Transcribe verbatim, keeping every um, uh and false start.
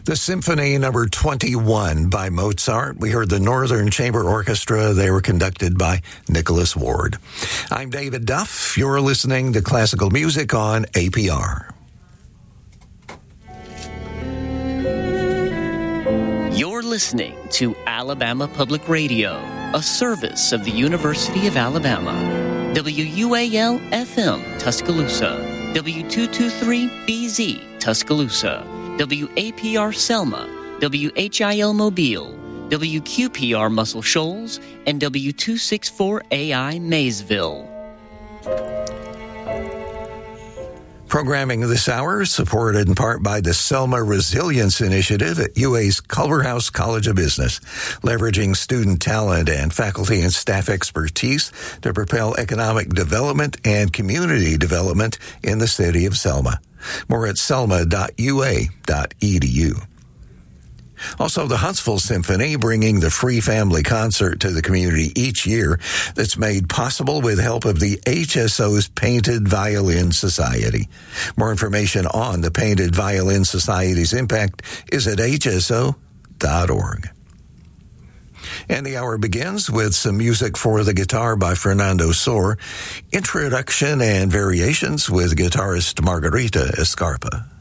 The Symphony Number twenty-one by Mozart. We heard the Northern Chamber Orchestra. They were conducted by Nicholas Ward. I'm David Duff. You're listening to classical music on A P R. You're listening to Alabama Public Radio, a service of the University of Alabama. W U A L F M Tuscaloosa, W two twenty-three B Z Tuscaloosa, W A P R Selma, W H I L Mobile, W Q P R Muscle Shoals, and W two sixty-four A I Maysville. Programming this hour is supported in part by the Selma Resilience Initiative at U A's Culverhouse College of Business, leveraging student talent and faculty and staff expertise to propel economic development and community development in the city of Selma. More at selma dot u a dot e d u. Also, the Huntsville Symphony, bringing the free family concert to the community each year, that's made possible with help of the H S O's Painted Violin Society. More information on the Painted Violin Society's impact is at h s o dot org. And the hour begins with some music for the guitar by Fernando Sor, introduction and variations with guitarist Margarita Escarpa.